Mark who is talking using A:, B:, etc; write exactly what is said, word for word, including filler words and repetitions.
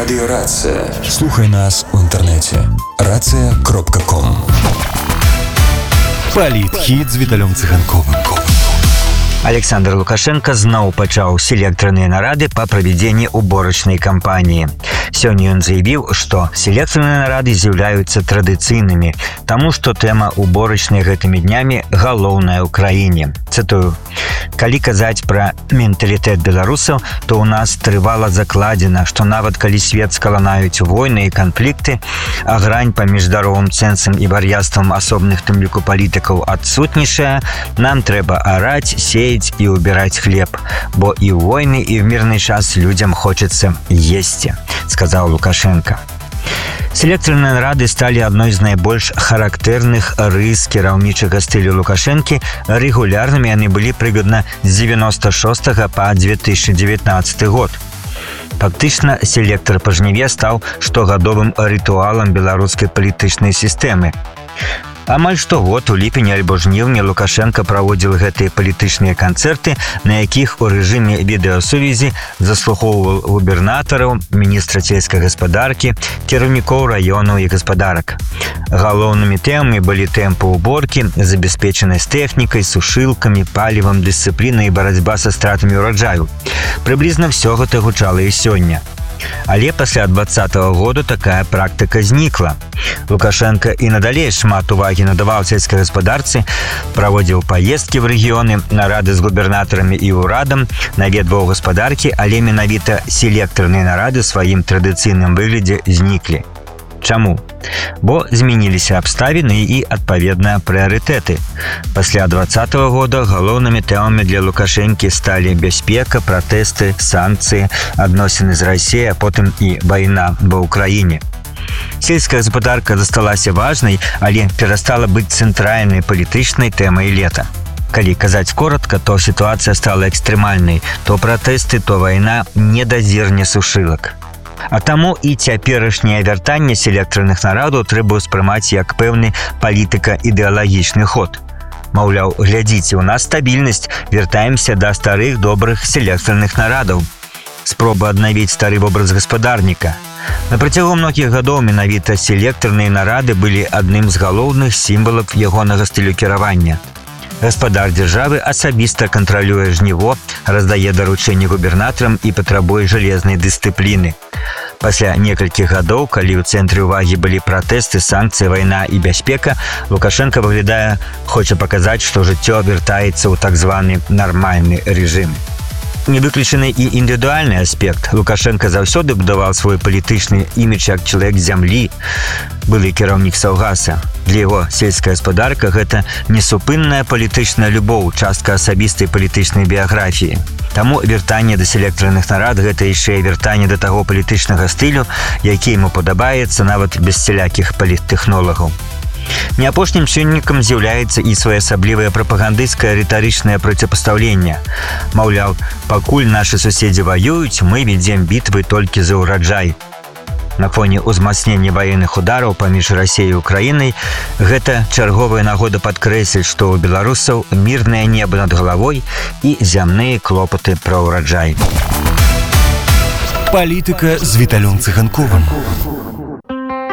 A: Радио Рация.
B: Слухай нас в интернете. рация кропка ком.
C: Палітхіт з Віталем Цыганковым.
D: Александр Лукашенко зноў пачаў селектарныя нарады па правядзенні уборачнай кампаніі. Сёння ён заявіў, што селектарныя нарады з'яўляюцца традыцыйнымі, таму што тэма уборачнай гэтымі днямі галоўная ў краіне. Цытую: «Калі казаць пра менталітэт беларусаў, то ў нас трывала закладзена, што нават калі свет скаланаюць войны і канфлікты, а грань паміж здаровым цэнсам і вар'яцтвам асобных тым ліку палітыкаў адсутнічае, нам трэба араць, сеяць и убирать хлеб, бо и в войны, и в мирный час людям хочется есть», — сказал Лукашенко. Селектарныя нарады сталі адной з найбольш характэрных рыс кіраўнічага стылю Лукашэнкі. Рэгулярнымі яны былі прыкладна з дзевяноста шостага па две тысячи девятнадцатый год. Фактычна, селектар па жніве стаў штогадовым рытуалам беларускай палітычнай сістэмы. Амаль штогод у ліпені альбо жніўні Лукашенко праводзіў гэтыя палітычныя канцэрты, на якіх у рэжыме відэасувязі заслухоўваў губернатараў, міністра сельскай гаспадаркі, кіраўнікоў раёнаў і гаспадарак. Галоўнымі тэмамі былі тэмпы ўборкі, забяспечанасць тэхнікай, сушылкамі, палівам, дысцыплінай і барацьба са стратамі ўраджаю. Прыблізна ўсё гэта гучала і сёння. Але пасля двадцатага года такая практыка знікла. Лукашенко і надалей шмат увагі надаваў сельскай гаспадарцы, праводзіў паездкі ў рэгіёны, нарады з губернатарамі і ўрадам, наведваў гаспадаркі, але менавіта селектарныя нарады ў сваім традыцыйным выглядзе зніклі. Чаму? Бо змяніліся абставіны і, адпаведна, прыярытэты. Пасля двадцатага года галоўнымі тэмамі для Лукашэнкі сталі бяспека, пратэсты, санкцыі, адносіны з Расіяй, а потым і вайна ва ўкраіне. Сельская гаспадарка засталася важнай, але перастала быць цэнтральнай палітычнай тэмай лета. Калі казаць коротка, то сітуацыя стала экстрэмальнай. То пратэсты, то вайна, не да зерня сушылак. А таму і цяперашняе вяртанне селектарных нарадаў трэба ўспрымаць як пэўны палітыка-ідэалагічны ход. Маўляў, глядзіце, у нас стабільнасць, вяртаемся да старых добрых селектарных нарадаў. Спроба аднавіць стары вобраз гаспадарніка. На працягу многіх гадоў менавіта селектарныя нарады былі адным з галоўных сімвалаў ягонага стылю кіравання. Гаспадар дзяржавы асабіста кантралюе жніво, раздае даручэнні губернатарам і патрабуе жалезнай дысцыпліны. Пасля некалькіх гадоў, калі ў цэнтры ўвагі былі пратэсты, санкцыі, вайна і бяспека, Лукашенко выглядае, хоча паказаць, што жыццё вяртаецца ў так званы нармальны рэжым. Не выключаны і індывідуальны аспект. Лукашенко заўсёды будаваў свой палітычны імідж як чалавек зямлі, былы кіраўнік Саўгаса. Для яго сельская гаспадарка – гэта несупынная палітычная любоў, частка асабістай палітычнай біяграфіі. Таму вяртанне да селектарных нарад – гэта яшчэ і вяртанне да таго палітычнага стылю, які яму падабаецца нават без сялякіх паліттэхнолагаў. Не апошнім чыннікам з'яўляецца і своеасаблівае прапагандысцкае рытарычнае проціпастаўленне. Маўляў, пакуль нашы суседзі ваююць, мы вядзем бітвы толькі за ўраджай. На фоне ўзмацнення ваенных удараў паміж Расіяй і Украінай гэта чарговая нагода падкрэсліць, што ў беларусаў мірнае неба над галавой і зямныя клопаты пра ўраджай.
C: Палітыка з Віталем Цыганковым.